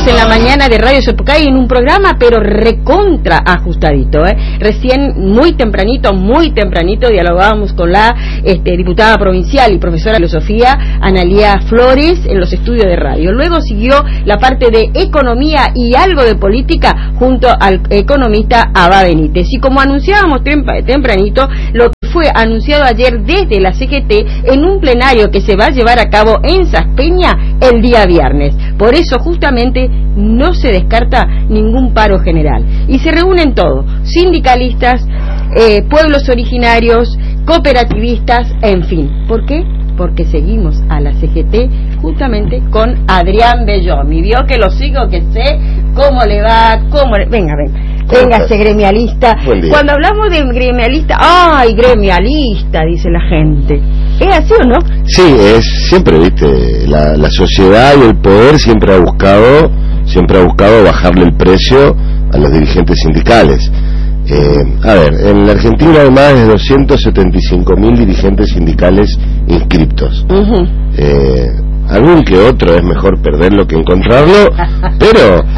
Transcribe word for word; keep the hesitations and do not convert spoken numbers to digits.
en la mañana de Radio Sopucay en un programa pero recontra ajustadito, ¿eh? Recién muy tempranito, muy tempranito dialogábamos con la este, diputada provincial y profesora de filosofía Analía Flores en los estudios de radio. Luego siguió la parte de economía y algo de política junto al economista Abba Benítez. Y como anunciábamos tempranito, lo que fue anunciado ayer desde la C G T en un plenario que se va a llevar a cabo en Saspeña el día viernes. Por eso justamente no se descarta ningún paro general. Y se reúnen todos, sindicalistas, eh, pueblos originarios, cooperativistas, en fin. ¿Por qué? Porque seguimos a la C G T justamente con Adrián Bellón. Y vio que lo sigo, que sé cómo le va, cómo le... Venga, venga. Véngase, gremialista. Cuando hablamos de gremialista, ¡ay, gremialista!, dice la gente. ¿Es así o no? Sí, es siempre, viste, la, la sociedad y el poder siempre ha buscado, siempre ha buscado bajarle el precio a los dirigentes sindicales. Eh, a ver, en la Argentina hay más de doscientos setenta y cinco mil dirigentes sindicales inscriptos. Uh-huh. eh, algún que otro es mejor perderlo que encontrarlo, pero